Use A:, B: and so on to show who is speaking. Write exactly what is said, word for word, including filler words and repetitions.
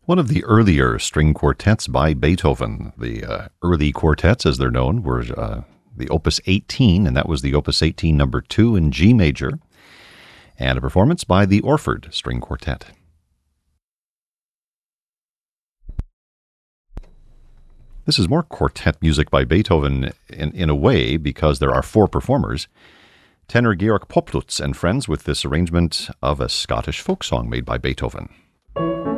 A: One of the earlier string quartets by Beethoven. The uh, early quartets, as they're known, were uh, the Opus eighteen, and that was the Opus eighteen number two in G major, and a performance by the Orford String Quartet. This is more quartet music by Beethoven in, in a way, because there are four performers. Tenor Georg Poplutz and friends with this arrangement of a Scottish folk song made by Beethoven.